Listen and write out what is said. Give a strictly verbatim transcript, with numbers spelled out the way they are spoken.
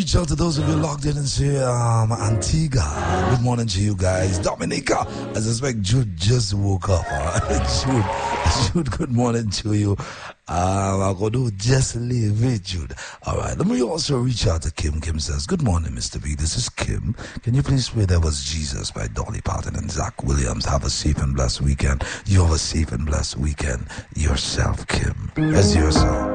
reach out to those of you logged in and say, um, Antigua. Good morning to you guys. Dominica, I suspect Jude just woke up. All right? Jude, Jude, good morning to you. Um, I'll go do just leave it, Jude. All right. Let me also reach out to Kim. Kim says, good morning, Mister B. This is Kim. Can you please play There Was Jesus by Dolly Parton and Zach Williams? Have a safe and blessed weekend. You have a safe and blessed weekend yourself, Kim. As yourself.